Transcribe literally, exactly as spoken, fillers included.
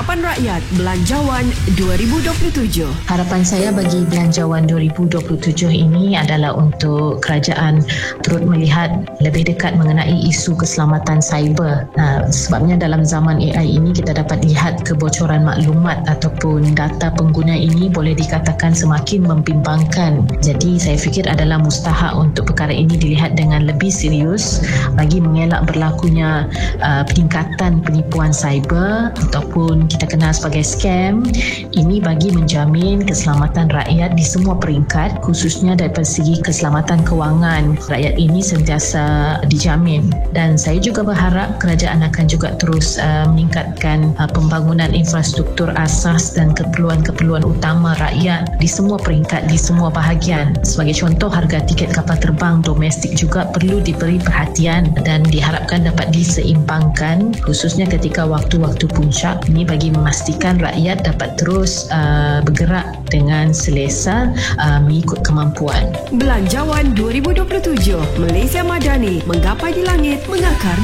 Harapan Rakyat Belanjawan dua ribu dua puluh tujuh. Harapan saya bagi Belanjawan dua ribu dua puluh tujuh ini adalah untuk kerajaan turut melihat lebih dekat mengenai isu keselamatan cyber. Nah, sebabnya dalam zaman A I ini kita dapat lihat kebocoran maklumat ataupun data pengguna ini boleh dikatakan semakin membimbangkan. Jadi saya fikir adalah mustahak untuk perkara ini dilihat dengan lebih serius bagi mengelak berlakunya uh, peningkatan penipuan cyber ataupun kita kenal sebagai scam. Ini bagi menjamin keselamatan rakyat di semua peringkat, khususnya dari segi keselamatan kewangan rakyat ini sentiasa dijamin. Dan saya juga berharap kerajaan akan juga terus uh, meningkatkan uh, pembangunan infrastruktur asas dan keperluan-keperluan utama rakyat di semua peringkat, di semua bahagian. Sebagai contoh, harga tiket kapal terbang domestik juga perlu diberi perhatian dan diharapkan dapat diseimbangkan, khususnya ketika waktu-waktu puncak. Ini bagi memastikan rakyat dapat terus uh, bergerak dengan selesa uh, mengikut kemampuan. Belanjawan dua ribu dua puluh tujuh, Malaysia Madani, menggapai di langit, mengakar